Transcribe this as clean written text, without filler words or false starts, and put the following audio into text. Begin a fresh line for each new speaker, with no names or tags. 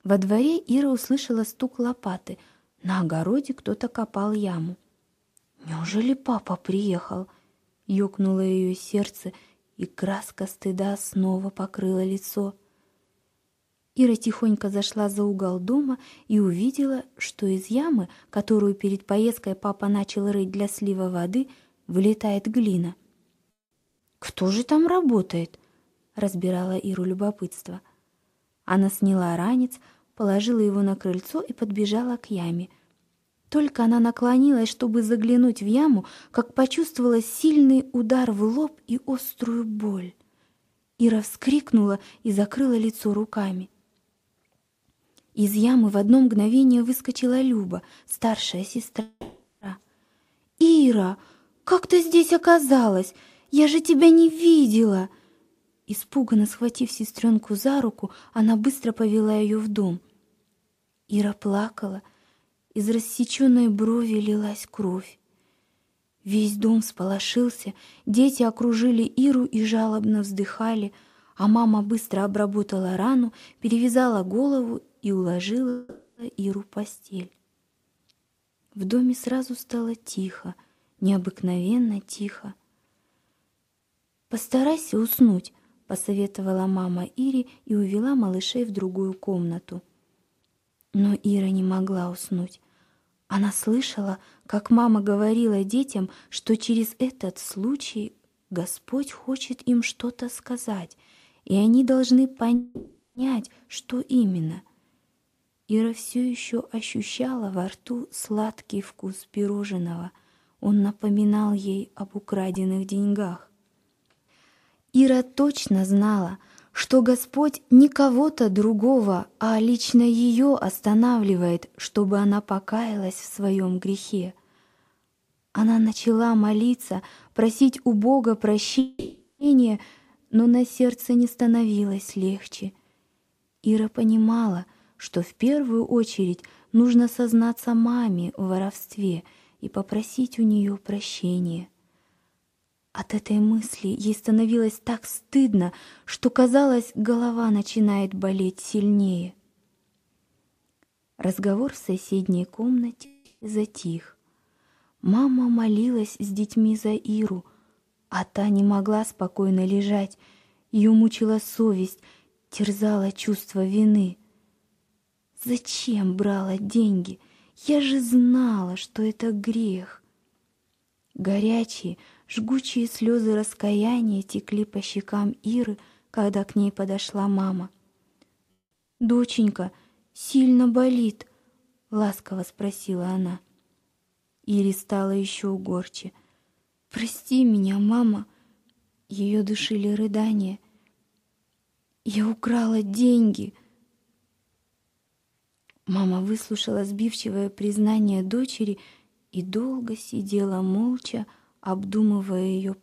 Во дворе Ира услышала стук лопаты. На огороде кто-то копал яму. «Неужели папа приехал?» — ёкнуло ее сердце, и краска стыда снова покрыла лицо. Ира тихонько зашла за угол дома и увидела, что из ямы, которую перед поездкой папа начал рыть для слива воды, вылетает глина. «Кто же там работает?» — разбирала Иру любопытство. Она сняла ранец, положила его на крыльцо и подбежала к яме. Только она наклонилась, чтобы заглянуть в яму, как почувствовала сильный удар в лоб и острую боль. Ира вскрикнула и закрыла лицо руками. Из ямы в одно мгновение выскочила Люба, старшая сестра. «Ира, как ты здесь оказалась? Я же тебя не видела!» Испуганно схватив сестренку за руку, она быстро повела ее в дом. Ира плакала, из рассеченной брови лилась кровь. Весь дом всполошился, дети окружили Иру и жалобно вздыхали, а мама быстро обработала рану, перевязала голову и уложила Иру в постель. В доме сразу стало тихо, необыкновенно тихо. «Постарайся уснуть», — посоветовала мама Ире и увела малышей в другую комнату. Но Ира не могла уснуть. Она слышала, как мама говорила детям, что через этот случай Господь хочет им что-то сказать, и они должны понять, что именно. Ира все еще ощущала во рту сладкий вкус пирожного. Он напоминал ей об украденных деньгах. Ира точно знала, что Господь не кого-то другого, а лично ее останавливает, чтобы она покаялась в своем грехе. Она начала молиться, просить у Бога прощения, но на сердце не становилось легче. Ира понимала, что в первую очередь нужно сознаться маме в воровстве и попросить у нее прощения. От этой мысли ей становилось так стыдно, что, казалось, голова начинает болеть сильнее. Разговор в соседней комнате затих. Мама молилась с детьми за Иру, а та не могла спокойно лежать. Ее мучила совесть, терзало чувство вины. «Зачем брала деньги? Я же знала, что это грех». Горячие, жгучие слезы раскаяния текли по щекам Иры, когда к ней подошла мама. «Доченька, сильно болит?» — ласково спросила она. Ире стало еще горче. «Прости меня, мама!» Ее душили рыдания. «Я украла деньги!» Мама выслушала сбивчивое признание дочери и долго сидела молча, обдумывая ее